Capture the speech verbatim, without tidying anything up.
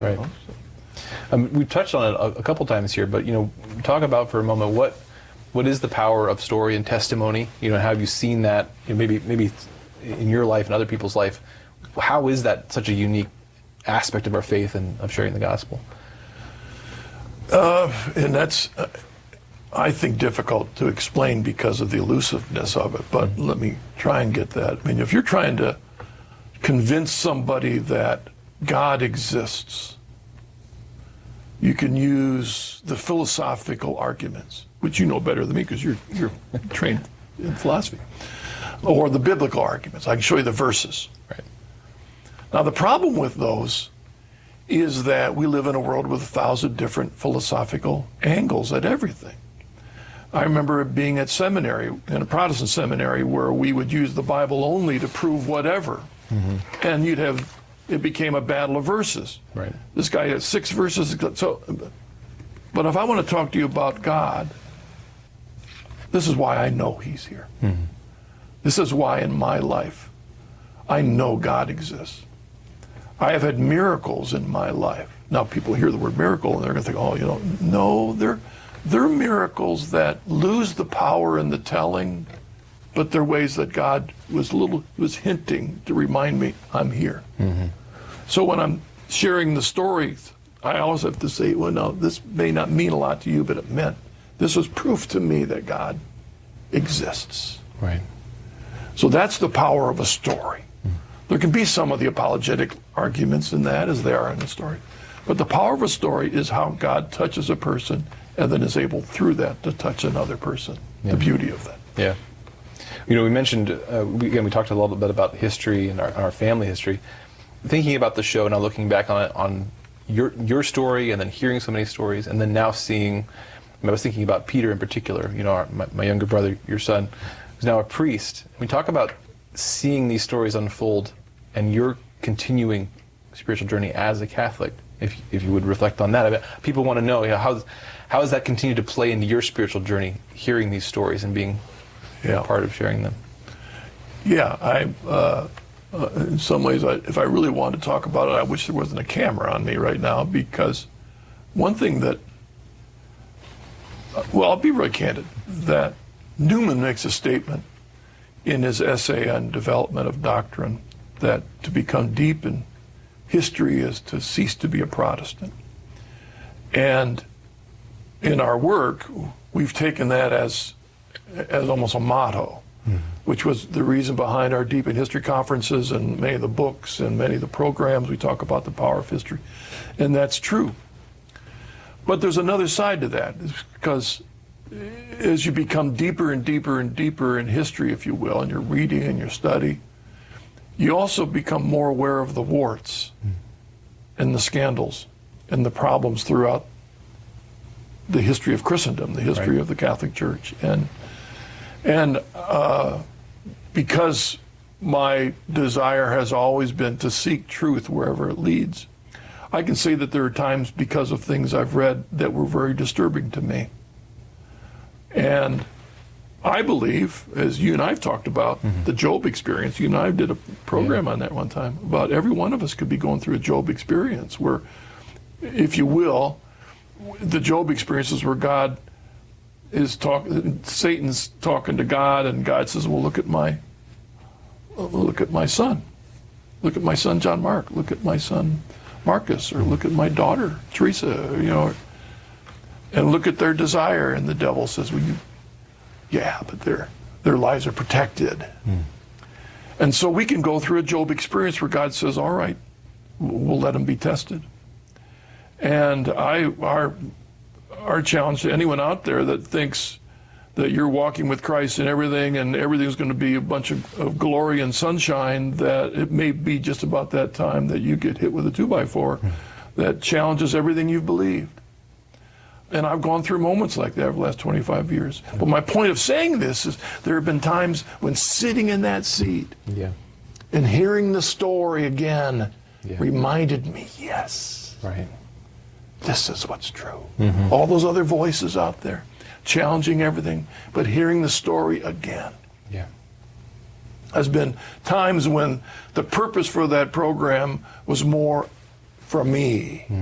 Right. You know, so. Um, we've touched on it a, a couple times here, but you know, talk about for a moment what what is the power of story and testimony. You know, have you seen that? You know, maybe maybe in your life and other people's life. How is that such a unique aspect of our faith and of sharing the gospel? Uh, and that's, uh, I think, difficult to explain because of the elusiveness of it. But mm-hmm. let me try and get that. I mean, if you're trying to convince somebody that God exists, you can use the philosophical arguments, which you know better than me because you're you're trained in philosophy, or the biblical arguments. I can show you the verses. Right. Now, the problem with those is that we live in a world with a thousand different philosophical angles at everything. I remember being at seminary, in a Protestant seminary, where we would use the Bible only to prove whatever. Mm-hmm. And you'd have, it became a battle of verses. Right. This guy has six verses. So, but if I want to talk to you about God, this is why I know he's here. Mm-hmm. This is why in my life I know God exists. I have had miracles in my life. Now people hear the word miracle and they're going to think, oh, you know, no, they're, they're miracles that lose the power in the telling, but they're ways that God was little was hinting to remind me I'm here. Mm-hmm. So when I'm sharing the story, I always have to say, well, no, this may not mean a lot to you, but it meant. This was proof to me that God exists. Right. So that's the power of a story. Mm-hmm. There can be some of the apologetic arguments in that, as they are in the story. But the power of a story is how God touches a person and then is able, through that, to touch another person. Yeah. The beauty of that. Yeah. You know, we mentioned, uh, we, again, we talked a little bit about history and our, our family history. Thinking about the show, now looking back on it, on your your story, and then hearing so many stories, and then now seeing, I, mean, I was thinking about Peter in particular, you know, our, my, my younger brother, your son, who's now a priest. We talk about seeing these stories unfold and your continuing spiritual journey as a Catholic, if if you would reflect on that. I mean, people want to know, you know, how, how has that continued to play into your spiritual journey, hearing these stories and being yeah. a part of sharing them? Yeah, I, uh, uh, in some ways, I, if I really wanted to talk about it, I wish there wasn't a camera on me right now, because one thing that, uh, well, I'll be really candid, that Newman makes a statement in his essay on development of doctrine that to become deep in history is to cease to be a Protestant. And in our work, we've taken that as as almost a motto, mm-hmm. which was the reason behind our Deep in History conferences and many of the books and many of the programs. We talk about the power of history, and that's true. But there's another side to that, because as you become deeper and deeper and deeper in history, if you will, in your reading and your study, you also become more aware of the warts mm. and the scandals and the problems throughout the history of Christendom, the history right. of the Catholic Church. And and uh, because my desire has always been to seek truth wherever it leads, I can say that there are times, because of things I've read, that were very disturbing to me. And I believe, as you and I have talked about, mm-hmm. the Job experience, you and I did a program yeah. on that one time, about every one of us could be going through a Job experience where, if you will, the Job experiences where God is talking, Satan's talking to God, and God says, well, look at my, look at my son. Look at my son, John Mark. Look at my son, Marcus, or look at my daughter, Teresa, you know, and look at their desire. And the devil says, well, you, yeah, but their their lives are protected. Mm. And so we can go through a Job experience where God says, all right, we'll let them be tested. And I, our, our challenge to anyone out there that thinks that you're walking with Christ and everything, and everything's going to be a bunch of, of glory and sunshine, that it may be just about that time that you get hit with a two by four mm. that challenges everything you've believed. And I've gone through moments like that over the last twenty-five years. But my point of saying this is there have been times when sitting in that seat yeah. and hearing the story again yeah. reminded me, yes, right. this is what's true. Mm-hmm. All those other voices out there challenging everything, but hearing the story again. Yeah. There's been times when the purpose for that program was more from me.